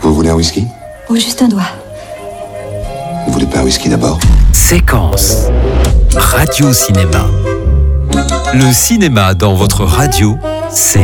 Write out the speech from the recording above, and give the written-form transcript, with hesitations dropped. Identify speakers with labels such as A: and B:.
A: Vous voulez un whisky?
B: Oh, juste un doigt.
A: Vous voulez pas un whisky d'abord?
C: Séquence Radio Cinéma. Le cinéma dans votre radio, c'est